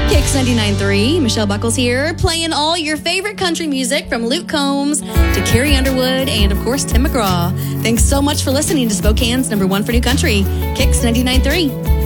Kicks 99.3, Michelle Buckles here, playing all your favorite country music from Luke Combs to Carrie Underwood and, of course, Tim McGraw. Thanks so much for listening to Spokane's #1 for new country, Kicks 99.3.